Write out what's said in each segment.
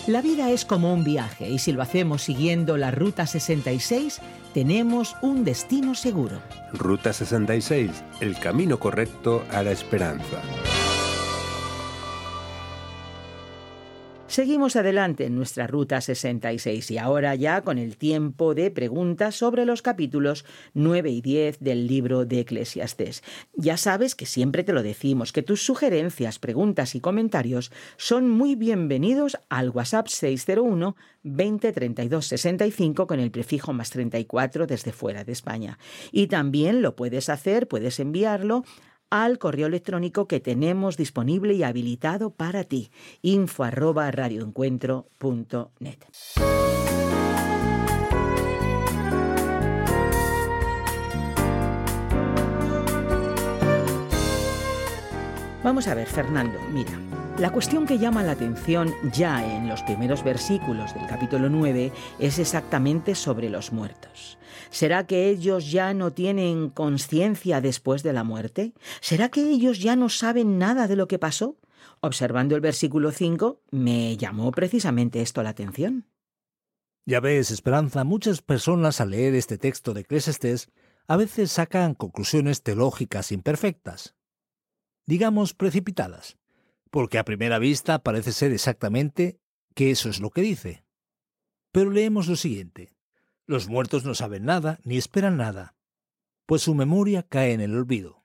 La vida es como un viaje y si lo hacemos siguiendo la Ruta 66, tenemos un destino seguro. Ruta 66, el camino correcto a la esperanza. Seguimos adelante en nuestra Ruta 66 y ahora ya con el tiempo de preguntas sobre los capítulos 9 y 10 del libro de Eclesiastés. Ya sabes que siempre te lo decimos, que tus sugerencias, preguntas y comentarios son muy bienvenidos al WhatsApp 601 20 32 65 con el prefijo +34 desde fuera de España. Y también lo puedes enviarlo al correo electrónico que tenemos disponible y habilitado para ti, info@radioencuentro.net. Vamos a ver, Fernando, mira, la cuestión que llama la atención ya en los primeros versículos del capítulo 9 es exactamente sobre los muertos. ¿Será que ellos ya no tienen conciencia después de la muerte? ¿Será que ellos ya no saben nada de lo que pasó? Observando el versículo 5, me llamó precisamente esto la atención. Ya ves, Esperanza, muchas personas al leer este texto de Eclesiastés a veces sacan conclusiones teológicas imperfectas, digamos precipitadas, porque a primera vista parece ser exactamente que eso es lo que dice. Pero leemos lo siguiente: los muertos no saben nada ni esperan nada, pues su memoria cae en el olvido.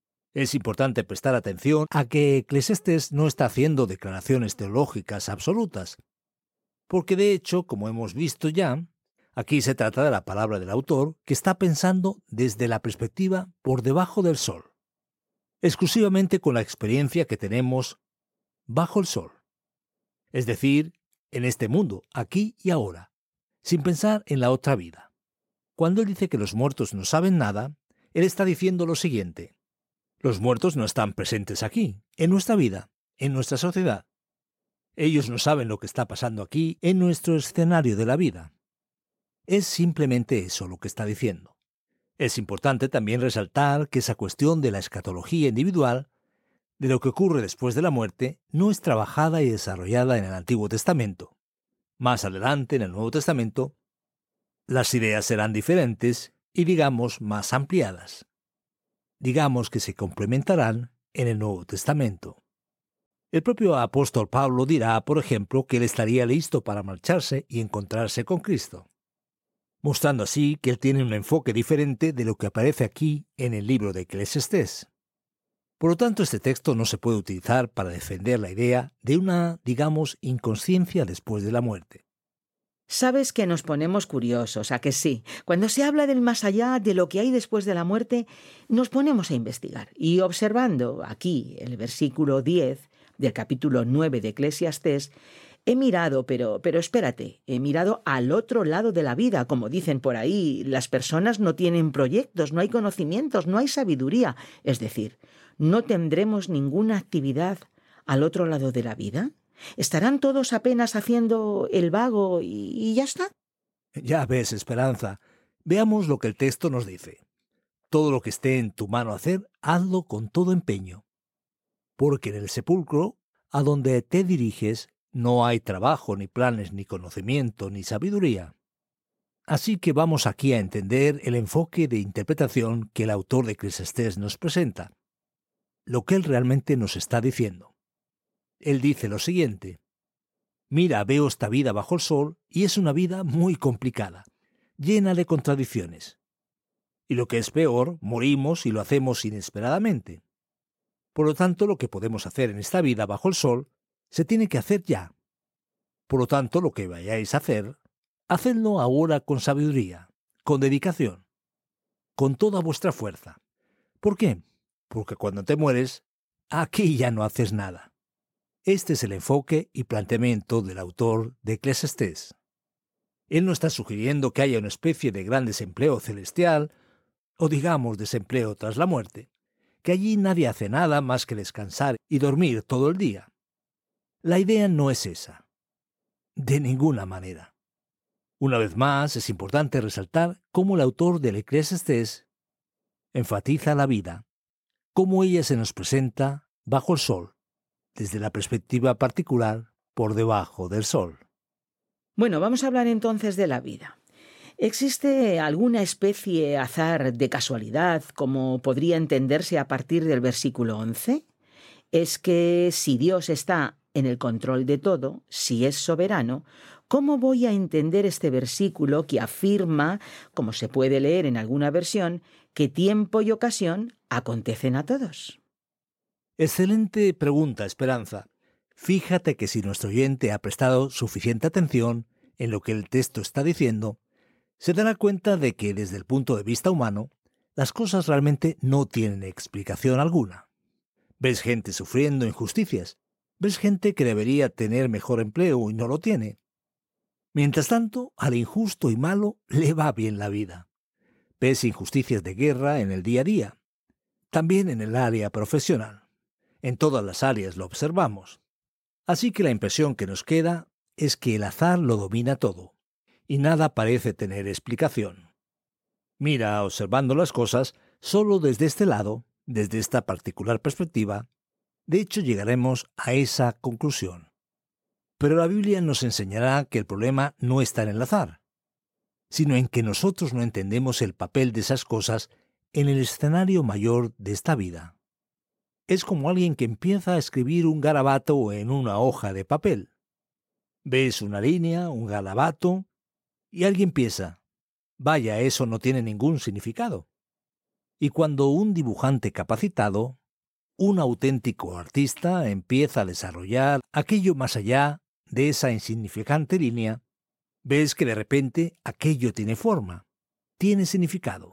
Es importante prestar atención a que Eclesiastés no está haciendo declaraciones teológicas absolutas, porque de hecho, como hemos visto ya, aquí se trata de la palabra del autor que está pensando desde la perspectiva por debajo del sol, exclusivamente con la experiencia que tenemos bajo el sol, es decir, en este mundo, aquí y ahora, sin pensar en la otra vida. Cuando él dice que los muertos no saben nada, él está diciendo lo siguiente: los muertos no están presentes aquí, en nuestra vida, en nuestra sociedad. Ellos no saben lo que está pasando aquí, en nuestro escenario de la vida. Es simplemente eso lo que está diciendo. Es importante también resaltar que esa cuestión de la escatología individual, de lo que ocurre después de la muerte, no es trabajada y desarrollada en el Antiguo Testamento. Más adelante, en el Nuevo Testamento, las ideas serán diferentes y, digamos, más ampliadas. Digamos que se complementarán en el Nuevo Testamento. El propio apóstol Pablo dirá, por ejemplo, que él estaría listo para marcharse y encontrarse con Cristo, mostrando así que él tiene un enfoque diferente de lo que aparece aquí en el libro de Eclesiastés. Por lo tanto, este texto no se puede utilizar para defender la idea de una, digamos, inconsciencia después de la muerte. Sabes que nos ponemos curiosos, ¿a que sí? Cuando se habla del más allá, de lo que hay después de la muerte, nos ponemos a investigar. Y observando aquí el versículo 10 del capítulo 9 de Eclesiastés, he mirado, pero espérate, he mirado al otro lado de la vida, como dicen por ahí. Las personas no tienen proyectos, no hay conocimientos, no hay sabiduría. Es decir, ¿no tendremos ninguna actividad al otro lado de la vida? ¿Estarán todos apenas haciendo el vago y ya está? Ya ves, Esperanza, veamos lo que el texto nos dice. Todo lo que esté en tu mano hacer, hazlo con todo empeño, porque en el sepulcro, a donde te diriges, no hay trabajo, ni planes, ni conocimiento, ni sabiduría. Así que vamos aquí a entender el enfoque de interpretación que el autor de Eclesiastés nos presenta, lo que él realmente nos está diciendo. Él dice lo siguiente: mira, veo esta vida bajo el sol y es una vida muy complicada, llena de contradicciones. Y lo que es peor, morimos y lo hacemos inesperadamente. Por lo tanto, lo que podemos hacer en esta vida bajo el sol se tiene que hacer ya. Por lo tanto, lo que vayáis a hacer, hacedlo ahora con sabiduría, con dedicación, con toda vuestra fuerza. ¿Por qué? Porque cuando te mueres, aquí ya no haces nada. Este es el enfoque y planteamiento del autor de Eclesiastés. Él no está sugiriendo que haya una especie de gran desempleo celestial, o digamos desempleo tras la muerte, que allí nadie hace nada más que descansar y dormir todo el día. La idea no es esa. De ninguna manera. Una vez más, es importante resaltar cómo el autor del Eclesiastés enfatiza la vida, cómo ella se nos presenta bajo el sol, desde la perspectiva particular por debajo del sol. Bueno, vamos a hablar entonces de la vida. ¿Existe alguna especie azar de casualidad, como podría entenderse a partir del versículo 11? Es que si Dios está en el control de todo, si es soberano, ¿cómo voy a entender este versículo que afirma, como se puede leer en alguna versión, que tiempo y ocasión acontecen a todos? Excelente pregunta, Esperanza. Fíjate que si nuestro oyente ha prestado suficiente atención en lo que el texto está diciendo, se dará cuenta de que desde el punto de vista humano, las cosas realmente no tienen explicación alguna. Ves gente sufriendo injusticias, ves gente que debería tener mejor empleo y no lo tiene. Mientras tanto, al injusto y malo le va bien la vida. Ves injusticias de guerra en el día a día, también en el área profesional. En todas las áreas lo observamos. Así que la impresión que nos queda es que el azar lo domina todo, y nada parece tener explicación. Mira, observando las cosas, solo desde este lado, desde esta particular perspectiva, de hecho llegaremos a esa conclusión. Pero la Biblia nos enseñará que el problema no está en el azar, sino en que nosotros no entendemos el papel de esas cosas en el escenario mayor de esta vida. Es como alguien que empieza a escribir un garabato en una hoja de papel. Ves una línea, un garabato, y alguien piensa, vaya, eso no tiene ningún significado. Y cuando un dibujante capacitado, un auténtico artista, empieza a desarrollar aquello más allá de esa insignificante línea, ves que de repente aquello tiene forma, tiene significado.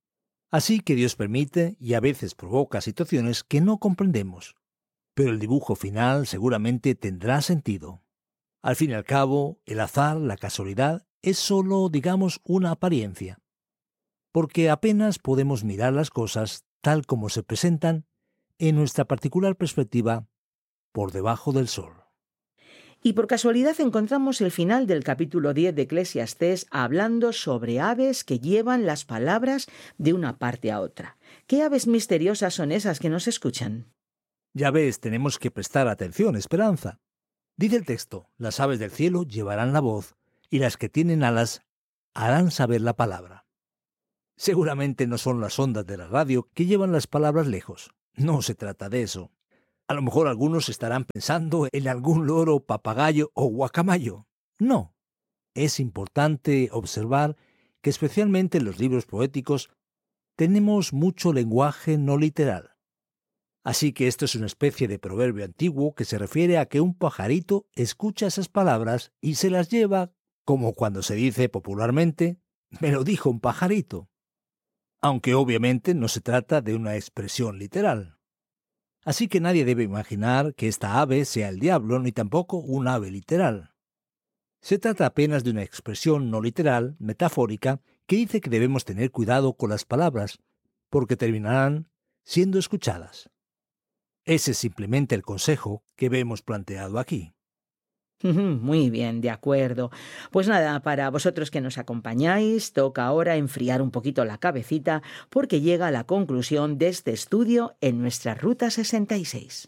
Así que Dios permite y a veces provoca situaciones que no comprendemos, pero el dibujo final seguramente tendrá sentido. Al fin y al cabo, el azar, la casualidad, es solo, digamos, una apariencia, porque apenas podemos mirar las cosas tal como se presentan en nuestra particular perspectiva por debajo del sol. Y por casualidad encontramos el final del capítulo 10 de Eclesiastés hablando sobre aves que llevan las palabras de una parte a otra. ¿Qué aves misteriosas son esas que nos escuchan? Ya ves, tenemos que prestar atención, Esperanza. Dice el texto, las aves del cielo llevarán la voz y las que tienen alas harán saber la palabra. Seguramente no son las ondas de la radio que llevan las palabras lejos. No se trata de eso. A lo mejor algunos estarán pensando en algún loro, papagayo o guacamayo. No. Es importante observar que especialmente en los libros poéticos tenemos mucho lenguaje no literal. Así que esto es una especie de proverbio antiguo que se refiere a que un pajarito escucha esas palabras y se las lleva, como cuando se dice popularmente, me lo dijo un pajarito. Aunque obviamente no se trata de una expresión literal. Así que nadie debe imaginar que esta ave sea el diablo, ni tampoco un ave literal. Se trata apenas de una expresión no literal, metafórica, que dice que debemos tener cuidado con las palabras, porque terminarán siendo escuchadas. Ese es simplemente el consejo que vemos planteado aquí. Muy bien, de acuerdo. Pues nada, para vosotros que nos acompañáis, toca ahora enfriar un poquito la cabecita porque llega la conclusión de este estudio en nuestra Ruta 66.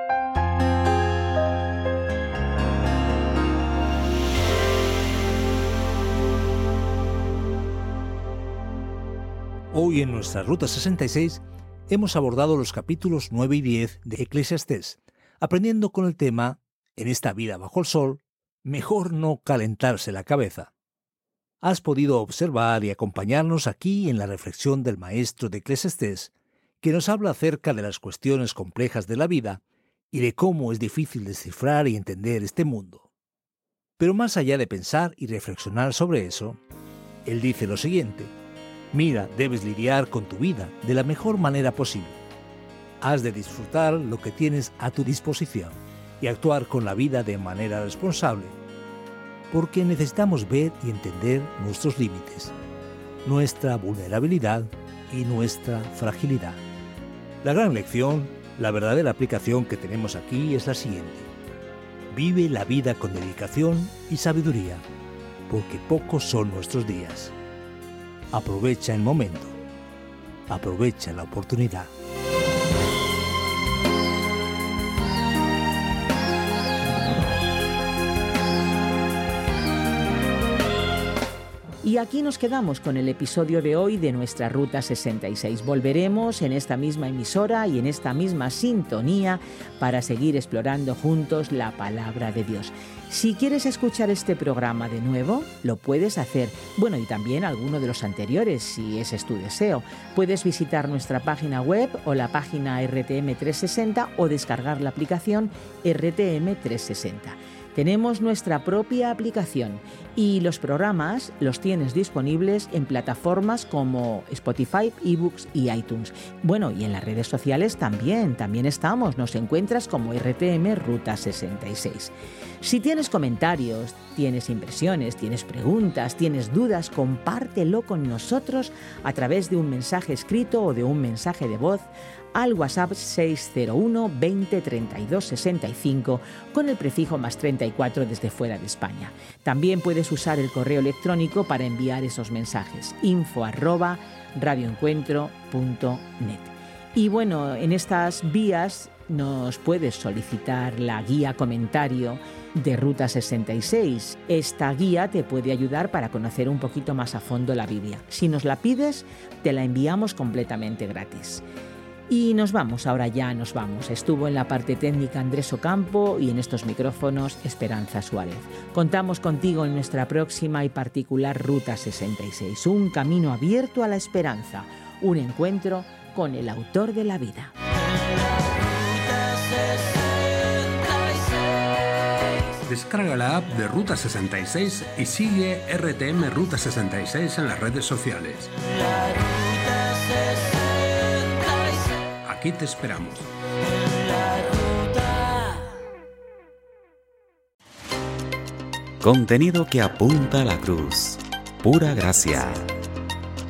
Hoy en nuestra Ruta 66 hemos abordado los capítulos 9 y 10 de Eclesiastés, aprendiendo con el tema en esta vida bajo el sol, mejor no calentarse la cabeza. Has podido observar y acompañarnos aquí en la reflexión del maestro de Eclesiastés, que nos habla acerca de las cuestiones complejas de la vida y de cómo es difícil descifrar y entender este mundo. Pero más allá de pensar y reflexionar sobre eso, él dice lo siguiente: mira, debes lidiar con tu vida de la mejor manera posible. Has de disfrutar lo que tienes a tu disposición y actuar con la vida de manera responsable, porque necesitamos ver y entender nuestros límites, nuestra vulnerabilidad y nuestra fragilidad. La gran lección, la verdadera aplicación que tenemos aquí es la siguiente: vive la vida con dedicación y sabiduría, porque pocos son nuestros días. Aprovecha el momento, aprovecha la oportunidad. Y aquí nos quedamos con el episodio de hoy de nuestra Ruta 66. Volveremos en esta misma emisora y en esta misma sintonía para seguir explorando juntos la palabra de Dios. Si quieres escuchar este programa de nuevo, lo puedes hacer. Bueno, y también alguno de los anteriores, si ese es tu deseo. Puedes visitar nuestra página web o la página RTM 360 o descargar la aplicación RTM 360. Tenemos nuestra propia aplicación y los programas los tienes disponibles en plataformas como Spotify, eBooks y iTunes. Bueno, y en las redes sociales también estamos. Nos encuentras como RTM Ruta 66. Si tienes comentarios, tienes impresiones, tienes preguntas, tienes dudas, compártelo con nosotros a través de un mensaje escrito o de un mensaje de voz al WhatsApp 601 20 32 65 con el prefijo +34 desde fuera de España. También puedes usar el correo electrónico para enviar esos mensajes, info@radioencuentro.net. Y bueno, en estas vías nos puedes solicitar la guía comentario de Ruta 66. Esta guía te puede ayudar para conocer un poquito más a fondo la Biblia. Si nos la pides, te la enviamos completamente gratis. Y ahora ya nos vamos. Estuvo en la parte técnica Andrés Ocampo y en estos micrófonos Esperanza Suárez. Contamos contigo en nuestra próxima y particular Ruta 66, un camino abierto a la esperanza, un encuentro con el autor de la vida. Descarga la app de Ruta 66 y sigue RTM Ruta 66 en las redes sociales. Aquí te esperamos. Contenido que apunta a la cruz. Pura gracia.